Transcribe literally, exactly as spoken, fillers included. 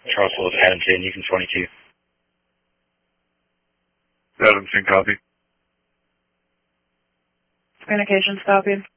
Russell with Haddon, you can twenty-two. Adamson, copy. Communications copied.